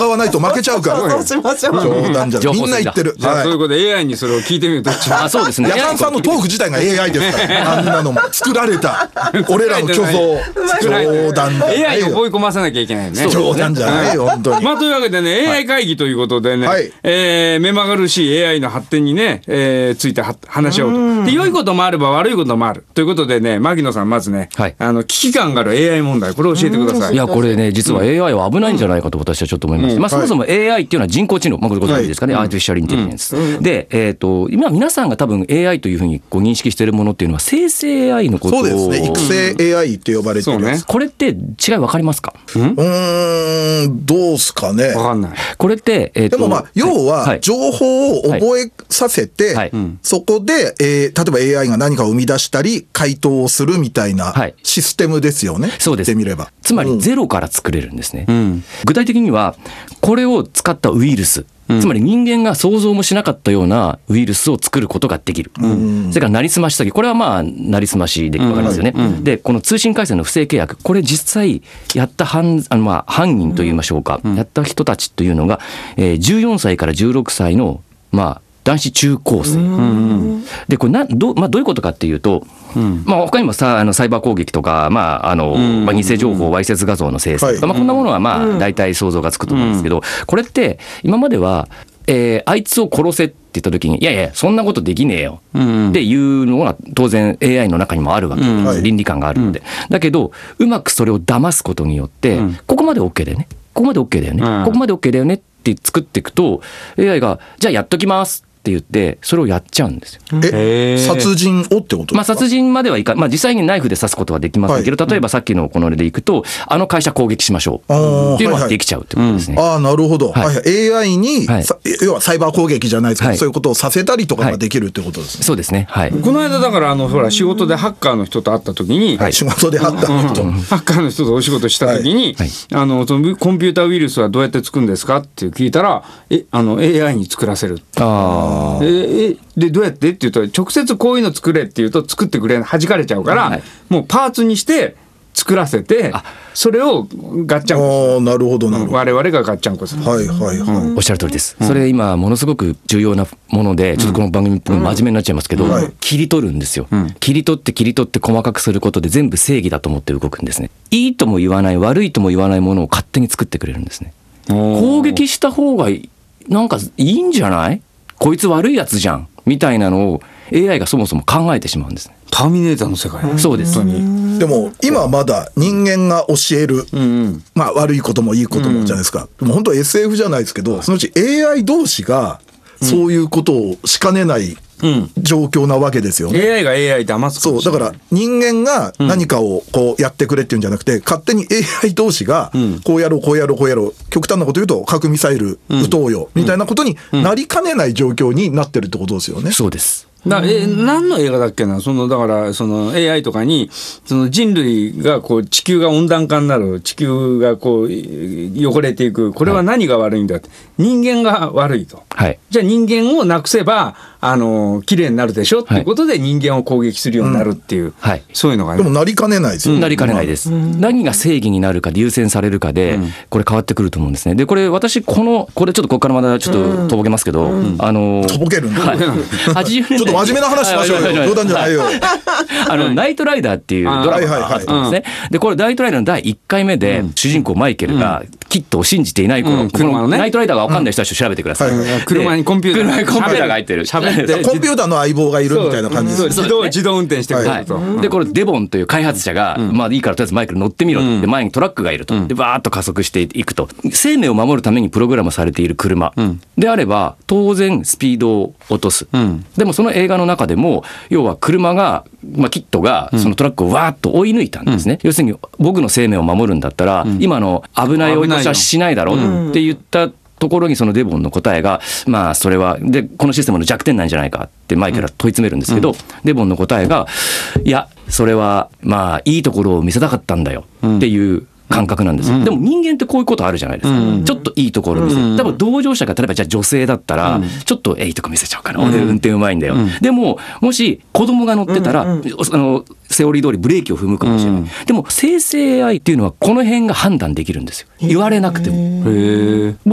わないと負けちゃうから。 そうしましょう。 冗談じゃない。みんな言ってる。 そういうことで AI にそれを聞いてみるとそうですね。 夜間さんのトーク自体が AI ですから。あんなのも作られた俺らの虚像。冗談じゃないよ。 AI を覚え込ませなきゃいけないよね。 冗談じゃないよ本当に。 まあというわけでね、AI 会議ということでね、目まぐるしい AI の発展にね、ついて話し合おうと。で良いこともあれば悪いこともあるということでね、牧野さんまずね、危機感がある AI 問題、これを教えてください。 いやこれね、実は AI は危ないんじゃないかと私はちょっと思います。まあそもそも AI っていうのは人工知能、まあこれご存知ですかね、アーティフィシャルインテリジェンスで、今皆さんが多分 AI というふうにこう認識しているものっていうのは生成 AI のことを、 そうですね、育成 AI って呼ばれてるやつ。 これって違い分かりますか？ どうすかね。 分かんない。 これって、 でもまあ要は情報を覚えさせて、そこで、例えば AI が何かを生み出したり回答をするみたいなシステムですよね。 そうです。 言ってみれば。 つまりゼロから作れるんですね。具体的にはこれを使ったウイルス、つまり人間が想像もしなかったようなウイルスを作ることができる。それからなりすまし詐欺、これはまあなりすましで分かりますよね。でこの通信回線の不正契約、これ実際やった犯人といいましょうか、やった人たちというのが、14歳から16歳の男子中高生で、これどういうことかっていうと、他にもサイバー攻撃とか、偽情報、わいせつ画像の生成とか、こんなものは大体想像がつくと思うんですけど、これって今までは、あいつを殺せって言った時に、いやいやそんなことできねえよっていうのが当然 AI の中にもあるわけです。倫理観があるので。だけどうまくそれを騙すことによって、ここまで OK だよね、ここまで OK だよね、ここまで OK だよねって作っていくと、 AI がじゃあやっときますって言ってそれをやっちゃうんですよ。 殺人をってことですか？ 殺人まではいか、実際にナイフで刺すことはできませんけど、例えばさっきのこの例でいくと、あの会社攻撃しましょうっていうのができちゃうってことですね。 なるほど。AI に、要はサイバー攻撃じゃないですけど、そういうことをさせたりとかができるってことですね。 そうですね。 この間だからほら仕事でハッカーの人と会った時に、 仕事でハッカーの人、 ハッカーの人とお仕事した時に、そのコンピューターウイルスはどうやって作るんですかって聞いたら、AI に作らせる。でどうやってって言うと、直接こういうの作れって言うと作ってくれ弾かれちゃうから、もうパーツにして作らせて、それをガッチャンコする。 なるほどなるほど。 我々がガッチャンコする。 おっしゃる通りです。それ今ものすごく重要なもので、ちょっとこの番組っぽく真面目になっちゃいますけど、切り取るんですよ。切り取って細かくすることで全部正義だと思って動くんですね。いいとも言わない悪いとも言わないものを勝手に作ってくれるんですね。攻撃した方がなんかいいんじゃない、こいつ悪いやつじゃんみたいなのを AI がそもそも考えてしまうんですね。 ターミネーターの世界。 そうです。 でも今まだ人間が教える、悪いこともいいこともじゃないですか。でも本当 SF じゃないですけど、そのうち AI 同士がそういうことをしかねない状況なわけですよね。 AI が AI 騙す。 そうだから人間が何かをこうやってくれっていうんじゃなくて、勝手に AI 同士がこうやろうこうやろうこうやろう、極端なこと言うと核ミサイル撃とうよみたいなことになりかねない状況になってるってことですよね。 そうです。 何の映画だっけな、だからその AI とかにその人類がこう地球が温暖化になる、地球がこう汚れていく、これは何が悪いんだって、人間が悪いと、じゃあ人間をなくせば綺麗になるでしょっていうことで人間を攻撃するようになるっていう、そういうのが、 でもなりかねないですよ。 なりかねないです。何が正義になるかで優先されるかでこれ変わってくると思うんですね。でこれ私これちょっとここからまだちょっととぼけますけど、 とぼけるんだ。 80年代真面目な話しましょうよ。冗談じゃないよ。 ナイトライダーっていうドラマがあったんですね。でこれナイトライダーの第1回目で、主人公マイケルがキットを信じていない頃、このナイトライダーが分かんない人たちを調べてください。 車にコンピューターが入ってる。 コンピューターの相棒がいるみたいな感じです。 自動運転してくれると。 でこれデボンという開発者が、いいからとりあえずマイケル乗ってみろって、前にトラックがいると。でバーッと加速していくと。生命を守るためにプログラムされている車であれば当然スピードを落とす。でもその映画の中でも要は車が、キットがそのトラックをわーっと追い抜いたんですね。要するに僕の生命を守るんだったら、今の危ない追い越しはしないだろうって言ったところに、そのデボンの答えがそれはでこのシステムの弱点なんじゃないかってマイケルは問い詰めるんですけど、デボンの答えがいやそれはいいところを見せたかったんだよっていう感覚なんですよ。でも人間ってこういうことあるじゃないですか。ちょっといいところを見せる。多分同乗者が例えばじゃあ女性だったら、ちょっといいとこ見せちゃうかな、俺運転うまいんだよ。でももし子供が乗ってたら、セオリー通りブレーキを踏むかもしれない。でも生成 AI っていうのはこの辺が判断できるんですよ、言われなくても。